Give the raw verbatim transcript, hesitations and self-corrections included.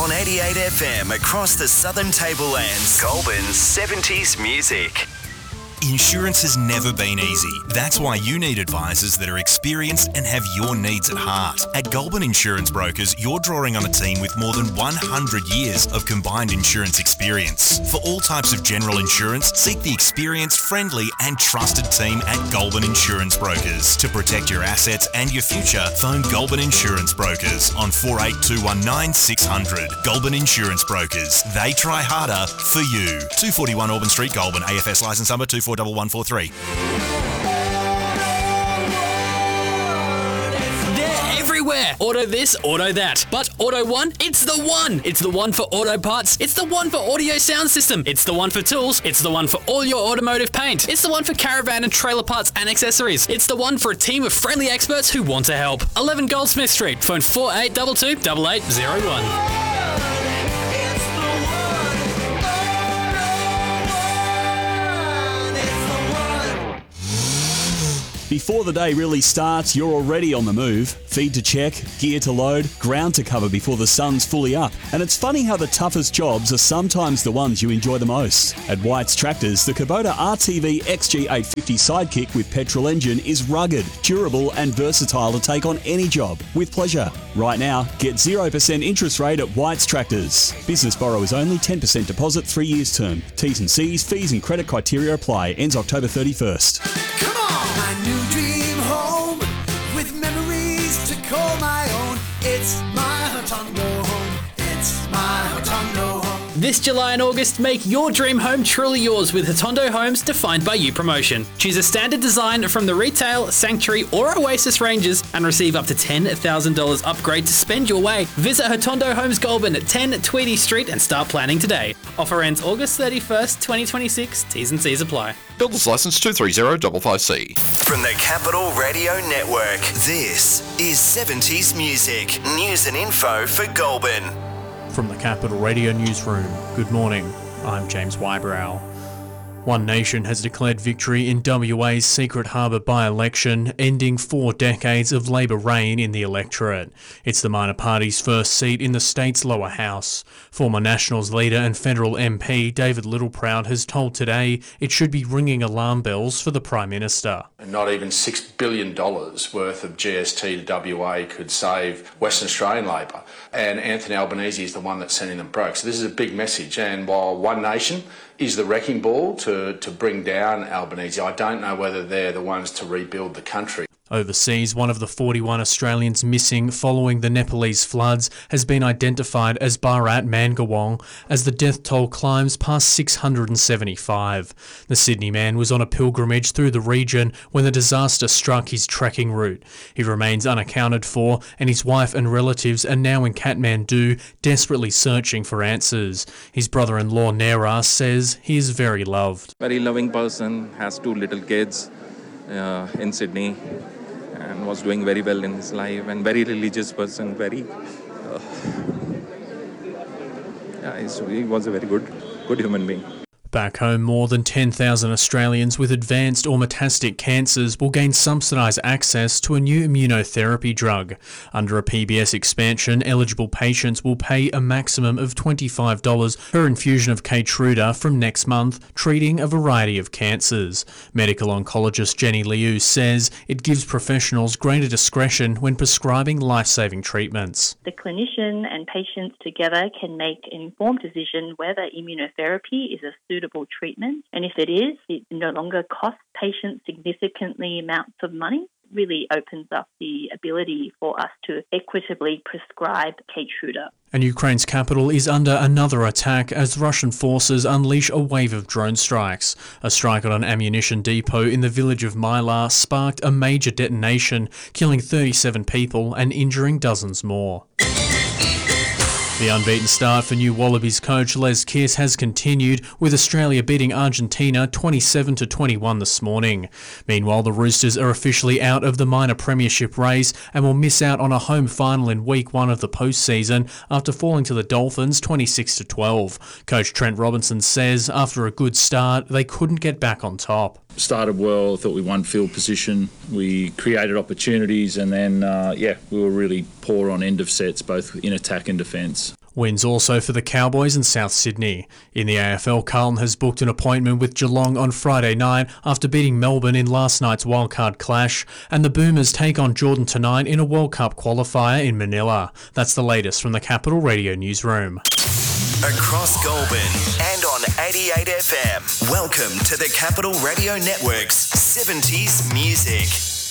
on eighty-eight F M across the Southern Tablelands. Goulburn's seventies music. Insurance has never been easy. That's why you need advisors that are experienced and have your needs at heart. At Goulburn Insurance Brokers, you're drawing on a team with more than one hundred years of combined insurance experience. For all types of general insurance, seek the experienced, friendly and trusted team at Goulburn Insurance Brokers. To protect your assets and your future, phone Goulburn Insurance Brokers on four eight two one nine six hundred. Goulburn Insurance Brokers. They try harder for you. two forty-one Auburn Street, Goulburn. A F S licence number two four one one four three. They're everywhere. Auto this, auto that. But Auto One, it's the one. It's the one for auto parts. It's the one for audio sound system. It's the one for tools. It's the one for all your automotive paint. It's the one for caravan and trailer parts and accessories. It's the one for a team of friendly experts who want to help. eleven Goldsmith Street. Phone four eight two two, eight eight zero one. Before the day really starts, you're already on the move. Feed to check, gear to load, ground to cover before the sun's fully up. And it's funny how the toughest jobs are sometimes the ones you enjoy the most. At White's Tractors, the Kubota R T V X G eight fifty Sidekick with petrol engine is rugged, durable and versatile to take on any job with pleasure. Right now, get zero percent interest rate at White's Tractors. Business borrowers only, ten percent deposit, three years term. T's and C's, fees and credit criteria apply. Ends October thirty-first. Come on! My new dream home with memories to call my own. It's my Hotondo home. It's my Hotondo home. This July and August, make your dream home truly yours with Hotondo Homes Defined by You promotion. Choose a standard design from the Retail, Sanctuary or Oasis ranges and receive up to ten thousand dollars upgrade to spend your way. Visit Hotondo Homes Goulburn at ten Tweedy Street and start planning today. Offer ends August thirty-first, twenty twenty-six. T's and C's apply. Builder's Licence two three zero five five C. From the Capital Radio Network, this is seventies Music. News and info for Goulburn. From the Capital Radio Newsroom, good morning, I'm James Wybrow. One Nation has declared victory in W A's Secret Harbour by-election, ending four decades of Labor reign in the electorate. It's the minor party's first seat in the state's lower house. Former Nationals leader and federal M P David Littleproud has told Today it should be ringing alarm bells for the Prime Minister. Not even six billion dollars worth of G S T to W A could save Western Australian Labor. And Anthony Albanese is the one that's sending them broke. So this is a big message. And while One Nation is the wrecking ball to, to bring down Albanese, I don't know whether they're the ones to rebuild the country. Overseas, one of the forty-one Australians missing following the Nepalese floods has been identified as Bharat Mangawong as the death toll climbs past six hundred seventy-five. The Sydney man was on a pilgrimage through the region when the disaster struck his trekking route. He remains unaccounted for and his wife and relatives are now in Kathmandu desperately searching for answers. His brother-in-law Nera says he is very loved. Very loving person, has two little kids uh, in Sydney. And was doing very well in his life, and very religious person, very, uh, yeah, he was a very good, good human being. Back home, more than ten thousand Australians with advanced or metastatic cancers will gain subsidised access to a new immunotherapy drug. Under a P B S expansion, eligible patients will pay a maximum of twenty-five dollars per infusion of Keytruda from next month, treating a variety of cancers. Medical oncologist Jenny Liu says it gives professionals greater discretion when prescribing life-saving treatments. The clinician and patients together can make an informed decision whether immunotherapy is a suitable treatment, and if it is, it no longer costs patients significantly amounts of money. Really opens up the ability for us to equitably prescribe Keytruda. And Ukraine's capital is under another attack as Russian forces unleash a wave of drone strikes. A strike on an ammunition depot in the village of Mylar sparked a major detonation, killing thirty-seven people and injuring dozens more. The unbeaten start for new Wallabies coach Les Kiss has continued, with Australia beating Argentina twenty-seven to twenty-one this morning. Meanwhile, the Roosters are officially out of the minor premiership race and will miss out on a home final in week one of the postseason after falling to the Dolphins twenty-six to twelve. Coach Trent Robinson says after a good start, they couldn't get back on top. Started well, thought we won field position, we created opportunities, and then, uh, yeah, we were really poor on end of sets, both in attack and defence. Wins also for the Cowboys in South Sydney. In the A F L, Carlton has booked an appointment with Geelong on Friday night after beating Melbourne in last night's wildcard clash, and the Boomers take on Jordan tonight in a World Cup qualifier in Manila. That's the latest from the Capital Radio newsroom. Across Goulburn and on eighty-eight F M, welcome to the Capital Radio Network's seventies Music.